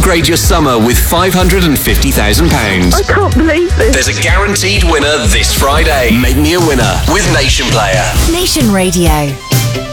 Upgrade your summer with £550,000. I can't believe this. There's a guaranteed winner this Friday. Make me a winner with Nation Player. Nation Radio.